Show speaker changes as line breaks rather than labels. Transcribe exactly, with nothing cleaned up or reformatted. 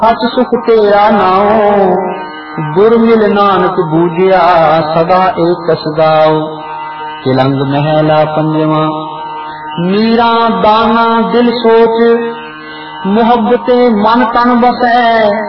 सच सुख तेरा नाओ गुर मिल नानक बूझिया सदा एक सदाओ। तिलंग महला पंजवा मीरा दाना दिल सोच मुहब्बते मन तन बसै